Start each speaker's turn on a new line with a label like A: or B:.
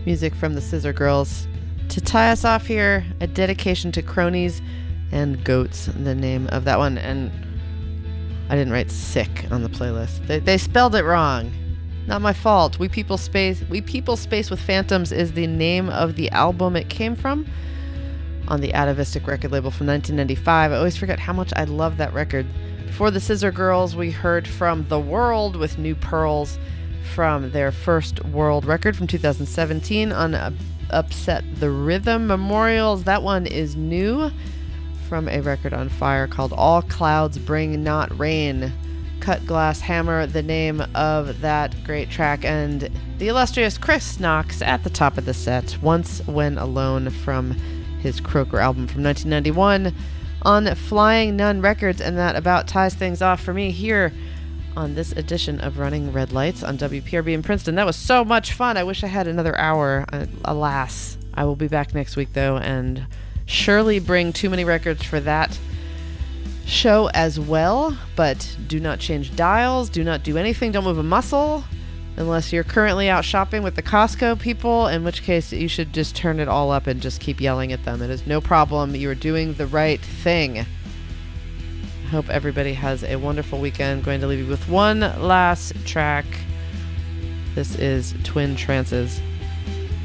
A: Music from the Scissor Girls. To tie us off here, a dedication to cronies and goats, the name of that one. And I didn't write sick on the playlist. They spelled it wrong. Not my fault. We People Space with Phantoms is the name of the album it came from on the Atavistic record label from 1995. I always forget how much I love that record. Before the Scissor Girls, we heard from The World with New Pearls from their first World record from 2017 on Upset the Rhythm Memorials. That one is new from a record on Fire called All Clouds Bring Not Rain. Cut Glass Hammer, the name of that great track, and the illustrious Chris Knox at the top of the set, Once When Alone from his Croaker album from 1991 on Flying Nun Records, and that about ties things off for me here on this edition of Running Red Lights on WPRB in Princeton. That was so much fun. I wish I had another hour. Alas. I will be back next week, though, and surely bring too many records for that show as well. But do not change dials. Do not do anything. Don't move a muscle unless you're currently out shopping with the Costco people, in which case you should just turn it all up and just keep yelling at them. It is no problem. You are doing the right thing. Hope everybody has a wonderful weekend. Going to leave you with one last track. This is Twin Trances.